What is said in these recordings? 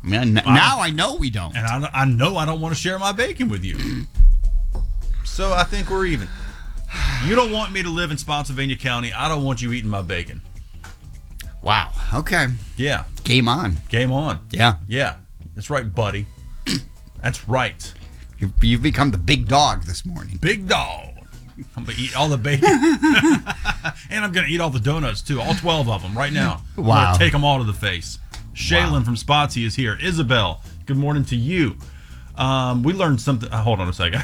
I mean, now I know we don't. And I know I don't want to share my bacon with you. So I think we're even. You don't want me to live in Spotsylvania County. I don't want you eating my bacon. Wow. Okay. Yeah. Game on. Game on. Yeah. Yeah. That's right, buddy. That's right. You've become the big dog this morning. Big dog. I'm going to eat all the bacon. And I'm going to eat all the donuts, too. All 12 of them right now. Wow. I'm going to take them all to the face. Shaylin from Spotsy is here. Isabel, good morning to you. We learned something. Hold on a second.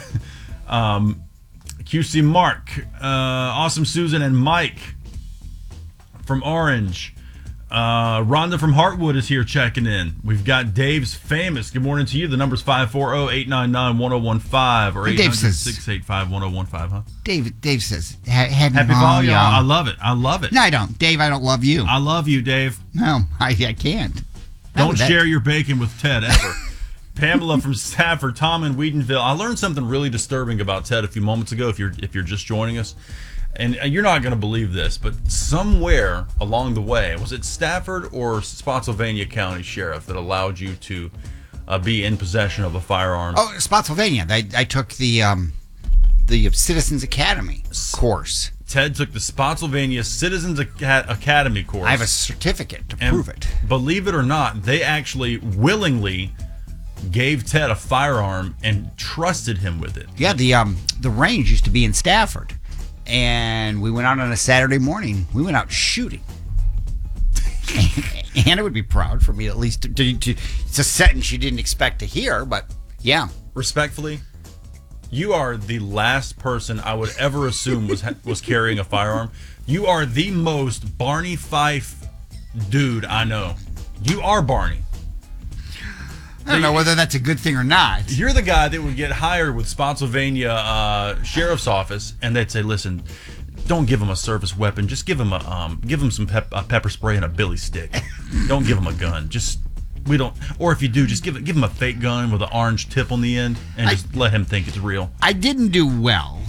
QC Mark, Awesome Susan, and Mike from Orange. Rhonda from Heartwood is here checking in. We've got Dave's Famous. Good morning to you. The number's 540-899-1015 or 800-685-1015, huh? Dave says, happy fall, y'all. I love it. I love it. No, I don't. Dave, I don't love you. I love you, Dave. No, I can't. Don't share your bacon with Ted ever. Pamela from Stafford, Tom in Whedonville. I learned something really disturbing about Ted a few moments ago, if you're just joining us. And you're not going to believe this, but somewhere along the way, was it Stafford or Spotsylvania County Sheriff that allowed you to be in possession of a firearm? Oh, Spotsylvania. I took the Citizens Academy course. Ted took the Spotsylvania Citizens Academy course. I have a certificate to prove it. Believe it or not, they actually willingly gave Ted a firearm and trusted him with it. Yeah, the range used to be in Stafford. And we went out on a Saturday morning. We went out shooting. Anna would be proud for me at least to it's a sentence you didn't expect to hear, but yeah. Respectfully, you are the last person I would ever assume was carrying a firearm. You are the most Barney Fife dude I know. You are Barney. I don't know whether that's a good thing or not. You're the guy that would get hired with Spotsylvania Sheriff's Office, and they'd say, "Listen, don't give him a service weapon. Just give him some pepper spray and a billy stick. Don't give him a gun. Or if you do, just give him a fake gun with an orange tip on the end, and just let him think it's real." I didn't do well.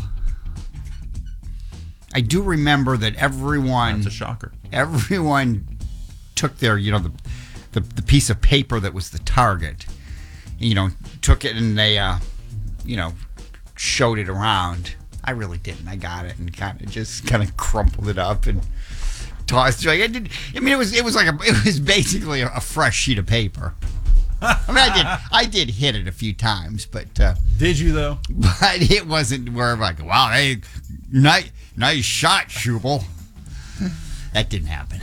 I do remember that everyone. That's a shocker. Everyone took their, the piece of paper that was the target, took it and they, showed it around. I really didn't. I got it and kind of crumpled it up and tossed it. It was basically a fresh sheet of paper. I mean, I did hit it a few times, but did you though? But it wasn't where I'm like, wow, hey, nice shot, Schubel. That didn't happen.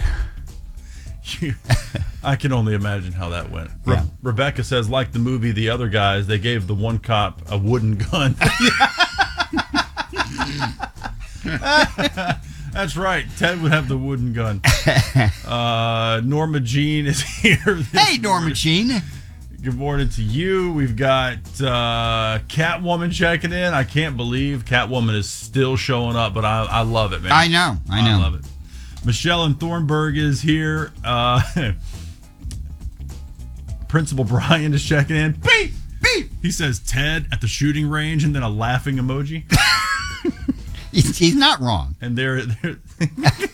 I can only imagine how that went. Yeah. Rebecca says, like the movie The Other Guys, they gave the one cop a wooden gun. That's right. Ted would have the wooden gun. Norma Jean is here. Hey, Norma Jean. Good morning to you. We've got Catwoman checking in. I can't believe Catwoman is still showing up, but I love it, man. I know. I love it. Michelle in Thornburg is here. Principal Brian is checking in. Beep, beep. He says Ted at the shooting range and then a laughing emoji. He's not wrong. And they're